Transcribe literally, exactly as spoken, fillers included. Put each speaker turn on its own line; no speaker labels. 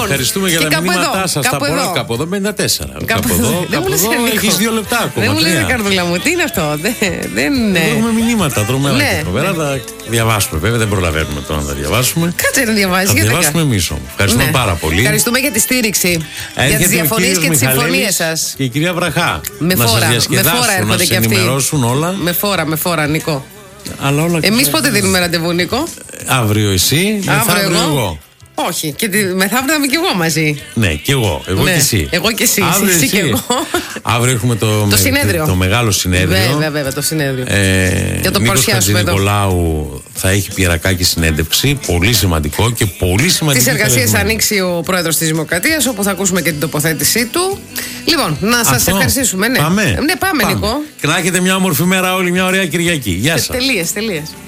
ευχαριστούμε για τα μηνύματά σας. Τα πολλά κάπου εδώ πενήντα τέσσερα. Κάπου εδώ, κάπου εδώ έχεις δύο λεπτά ακόμα.
Δεν μου λες καρδούλα μου, τι είναι αυτό. Δεν είναι.
Έχουμε μηνύματα τρομερά και φοβερά. Θα διαβάσουμε βέβαια, δεν προλαβαίνουμε τώρα να τα διαβάσουμε.
Κάτσε να διαβάσεις.
Θα διαβάσουμε εμείς όμως. Ευχαριστούμε πάρα πολύ.
Ευχαριστούμε για τη στήριξη, για τις διαφωνίες και τις συμφωνίες σας.
Και η κυρία Βραχά.
Με φόρα, με φόρα έρχονται και αυτοί.
Όλα.
Με φόρα, με φόρα, Νικό.
Όλα
εμείς πότε δίνουμε ραντεβού, Νικό?
Αύριο εσύ, μεθαύριο εγώ. εγώ.
Όχι, και μεθαύριο είμαι κι εγώ μαζί.
Ναι, κι εγώ. Εγώ
ναι,
και εσύ.
Εγώ και εσύ.
Αύριο
εσύ, εσύ και εγώ.
Αύριο έχουμε το,
το,
με,
συνέδριο.
το μεγάλο συνέδριο.
Βέβαια, βέβαια, το συνέδριο.
Ε,
Για το παρουσιάσουμε εδώ.
Νικολάου θα έχει Πιερακάκη συνέντευξη. Πολύ σημαντικό και πολύ σημαντικό.
Τις εργασίες ανοίξει ο πρόεδρος της Δημοκρατίας, όπου θα ακούσουμε και την τοποθέτησή του. Λοιπόν, να σας ευχαριστήσουμε. Ναι.
Πάμε.
Ναι, πάμε, πάμε. Νικό.
Και να έχετε μια όμορφη μέρα όλοι, μια ωραία Κυριακή. Γεια σας.
Τελείες, τελείες.